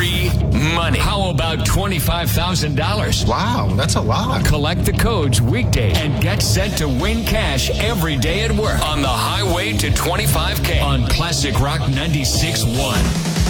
free money. How about $25,000? Wow, that's a lot. Collect the codes weekdays and get set to win cash every day at work on the highway to 25K on Classic Rock 96.1.